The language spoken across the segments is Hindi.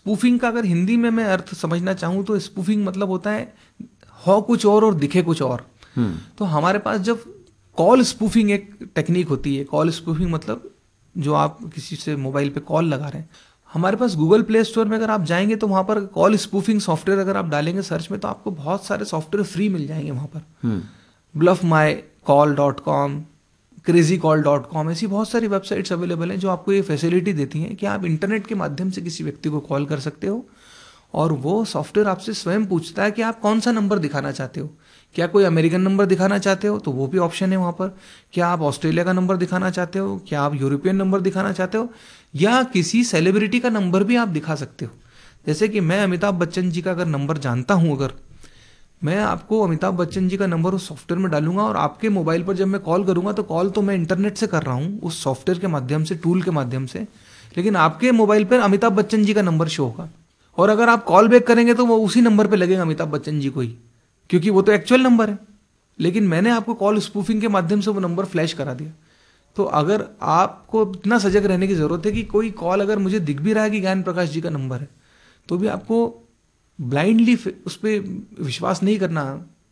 स्पूफिंग का अगर हिंदी में मैं अर्थ समझना चाहूँ तो स्पूफिंग मतलब होता है हो कुछ और दिखे कुछ और। तो हमारे पास जब कॉल स्पूफिंग एक टेक्निक होती है, कॉल स्पूफिंग मतलब जो आप किसी से मोबाइल पे कॉल लगा रहे हैं, हमारे पास गूगल प्ले स्टोर में अगर आप जाएंगे तो वहां पर कॉल स्पूफिंग सॉफ्टवेयर अगर आप डालेंगे सर्च में तो आपको बहुत सारे सॉफ्टवेयर फ्री मिल जाएंगे वहां पर। bluffmycall.com, crazycall.com, ऐसी बहुत सारी वेबसाइट्स अवेलेबल हैं जो आपको ये फैसिलिटी देती हैं कि आप इंटरनेट के माध्यम से किसी व्यक्ति को कॉल कर सकते हो और वो सॉफ्टवेयर आपसे स्वयं पूछता है कि आप कौन सा नंबर दिखाना चाहते हो। क्या कोई अमेरिकन नंबर दिखाना चाहते हो तो वो भी ऑप्शन है वहाँ पर। क्या आप ऑस्ट्रेलिया का नंबर दिखाना चाहते हो, क्या आप यूरोपियन नंबर दिखाना चाहते हो, या किसी सेलिब्रिटी का नंबर भी आप दिखा सकते हो। जैसे कि मैं अमिताभ बच्चन जी का अगर नंबर जानता हूँ, अगर मैं आपको अमिताभ बच्चन जी का नंबर उस सॉफ्टवेयर में डालूंगा और आपके मोबाइल पर जब मैं कॉल करूंगा तो कॉल तो मैं इंटरनेट से कर रहा हूँ उस सॉफ्टवेयर के माध्यम से, टूल के माध्यम से, लेकिन आपके मोबाइल पर अमिताभ बच्चन जी का नंबर शो होगा और अगर आप कॉल बैक करेंगे तो वो उसी नंबर पे लगेगा अमिताभ बच्चन जी को ही, क्योंकि वो तो एक्चुअल नंबर है, लेकिन मैंने आपको कॉल स्पूफिंग के माध्यम से वो नंबर फ्लैश करा दिया। तो अगर आपको इतना सजग रहने की जरूरत है कि कोई कॉल अगर मुझे दिख भी रहा है कि ज्ञान प्रकाश जी का नंबर है तो भी आपको ब्लाइंडली उस पर विश्वास नहीं करना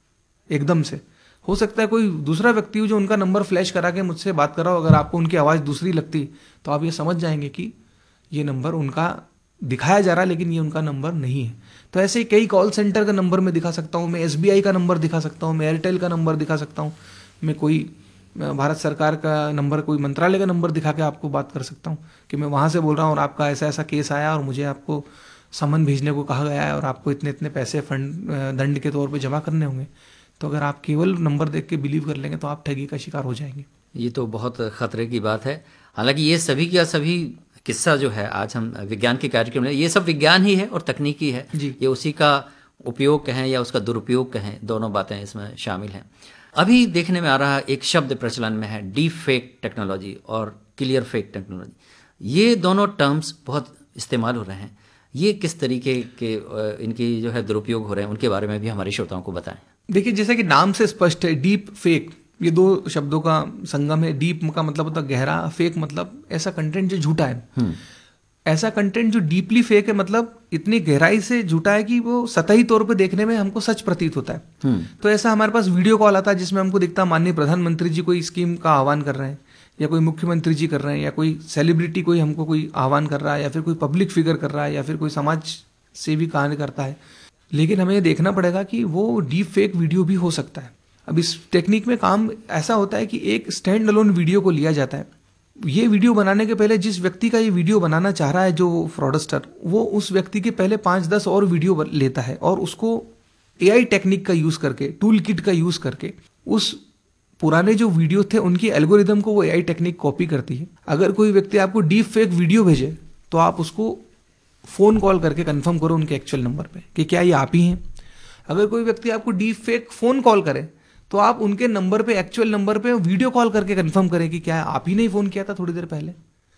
एकदम से। हो सकता है कोई दूसरा व्यक्ति हो जो उनका नंबर फ्लैश करा के मुझसे बात कर रहा हो, अगर आपको उनकी आवाज़ दूसरी लगती तो आप ये समझ जाएंगे कि ये नंबर उनका दिखाया जा रहा है लेकिन ये उनका नंबर नहीं है। तो ऐसे ही कई कॉल सेंटर का नंबर मैं दिखा सकता हूँ, मैं SBI का नंबर दिखा सकता हूँ, मैं एयरटेल का नंबर दिखा सकता हूँ, मैं कोई भारत सरकार का नंबर, कोई मंत्रालय का नंबर दिखा के आपको बात कर सकता हूँ कि मैं वहाँ से बोल रहा हूँ और आपका ऐसा ऐसा केस आया और मुझे आपको समन भेजने को कहा गया है और आपको इतने इतने पैसे फंड दंड के तौर पे जमा करने होंगे। तो अगर आप केवल नंबर देख के बिलीव कर लेंगे तो आप ठगी का शिकार हो जाएंगे। ये तो बहुत खतरे की बात है। हालांकि ये सभी का सभी किस्सा जो है आज हम विज्ञान के कार्यक्रम में, ये सब विज्ञान ही है और तकनीकी है जी। ये उसी का उपयोग कहें या उसका दुरुपयोग कहें, दोनों बातें इसमें शामिल हैं। अभी देखने में आ रहा एक शब्द प्रचलन में है, डीप फेक टेक्नोलॉजी और क्लियर फेक टेक्नोलॉजी। ये दोनों टर्म्स बहुत इस्तेमाल हो रहे हैं। ये किस तरीके के इनकी जो है दुरुपयोग हो रहे हैं, उनके बारे में भी हमारे श्रोताओं को बताएं। देखिए, जैसे कि नाम से स्पष्ट है, डीप फेक, ये दो शब्दों का संगम है। डीप का मतलब होता है गहरा, फेक मतलब ऐसा कंटेंट जो झूठा है। ऐसा कंटेंट जो डीपली फेक है मतलब इतनी गहराई से झूठा है कि वो सतही तौर पे देखने में हमको सच प्रतीत होता है। तो ऐसा हमारे पास वीडियो कॉल आता है जिसमें हमको दिखता है माननीय प्रधानमंत्री जी कोई स्कीम का आह्वान कर रहे हैं, या कोई मुख्यमंत्री जी कर रहे हैं, या कोई सेलिब्रिटी कोई हमको कोई आह्वान कर रहा है, या फिर कोई पब्लिक फिगर कर रहा है, या फिर कोई समाज सेवी कार्य करता है। लेकिन हमें देखना पड़ेगा कि वो डीप फेक वीडियो भी हो सकता है। अब इस टेक्निक में काम ऐसा होता है कि एक स्टैंड अलोन वीडियो को लिया जाता है। ये वीडियो बनाने के पहले जिस व्यक्ति का ये वीडियो बनाना चाह रहा है, जो फ्रॉडस्टर, वो उस व्यक्ति के पहले 5-10 और वीडियो लेता है और उसको AI टेक्निक का यूज करके, टूल किट का यूज करके, उस पुराने जो वीडियो थे उनकी एल्गोरिदम को वो AI टेक्निक कॉपी करती है। अगर कोई व्यक्ति आपको डीप फेक वीडियो भेजे तो आप उसको फोन कॉल करके कंफर्म करो उनके एक्चुअल नंबर पे कि क्या ये आप ही हैं। अगर कोई व्यक्ति आपको डीप फेक फोन कॉल करे तो आप उनके नंबर पे, एक्चुअल नंबर पे वीडियो कॉल करके कंफर्म करें कि क्या आप ही ने फोन किया था थोड़ी देर पहले,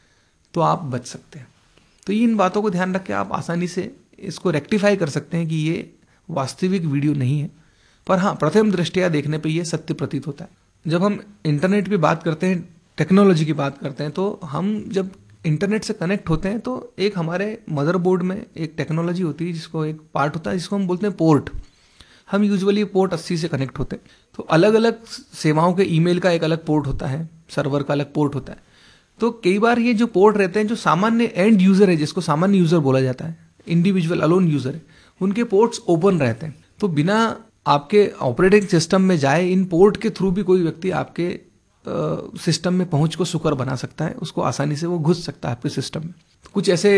तो आप बच सकते हैं। तो इन बातों को ध्यान रख के आप आसानी से इसको रेक्टिफाई कर सकते हैं कि ये वास्तविक वीडियो नहीं है। पर हाँ, प्रथम दृष्टया देखने पे ये सत्य प्रतीत होता है। जब हम इंटरनेट की बात करते हैं, टेक्नोलॉजी की बात करते हैं, तो हम जब इंटरनेट से कनेक्ट होते हैं तो एक हमारे मदरबोर्ड में एक टेक्नोलॉजी होती है जिसको एक पार्ट होता है जिसको हम बोलते हैं पोर्ट। हम यूजुअली पोर्ट 80 से कनेक्ट होते हैं। तो अलग अलग सेवाओं के ईमेल का एक अलग पोर्ट होता है, सर्वर का अलग पोर्ट होता है। तो कई बार ये जो पोर्ट रहते हैं, जो सामान्य एंड यूजर है, जिसको सामान्य यूजर बोला जाता है, इंडिविजुअल अलोन यूजर है, उनके पोर्ट्स ओपन रहते हैं। तो बिना आपके ऑपरेटिंग सिस्टम में जाए इन पोर्ट के थ्रू भी कोई व्यक्ति आपके सिस्टम में पहुंच को सुकर बना सकता है, उसको आसानी से वो घुस सकता है आपके सिस्टम में। तो कुछ ऐसे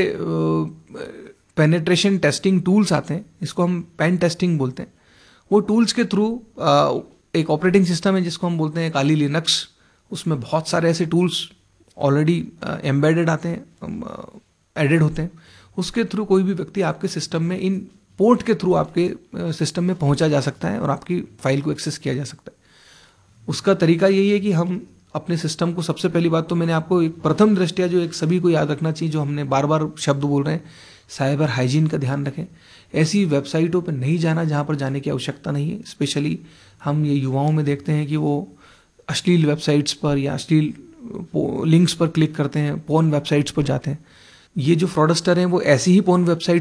पेनिट्रेशन टेस्टिंग टूल्स आते हैं, इसको हम पेन टेस्टिंग बोलते हैं। वो टूल्स के थ्रू एक ऑपरेटिंग सिस्टम है जिसको हम बोलते हैं काली लिनक्स, उसमें बहुत सारे ऐसे टूल्स ऑलरेडी एम्बेडेड आते हैं, एडेड होते हैं। उसके थ्रू कोई भी व्यक्ति आपके सिस्टम में, इन पोर्ट के थ्रू आपके सिस्टम में पहुंचा जा सकता है और आपकी फाइल को एक्सेस किया जा सकता है। उसका तरीका यही है कि हम अपने सिस्टम को, सबसे पहली बात तो मैंने आपको एक प्रथम दृष्टया जो एक सभी को याद रखना चाहिए, जो हमने बार बार शब्द बोल रहे हैं, साइबर हाइजीन का ध्यान रखें। ऐसी वेबसाइटों पर नहीं जाना जहां पर जाने की आवश्यकता नहीं है। स्पेशली हम ये युवाओं में देखते हैं कि वो अश्लील वेबसाइट्स पर या अश्लील लिंक्स पर क्लिक करते हैं, पोर्न वेबसाइट्स पर जाते हैं। ये जो फ्रॉडस्टर हैं वो ऐसी ही पोर्न वेबसाइट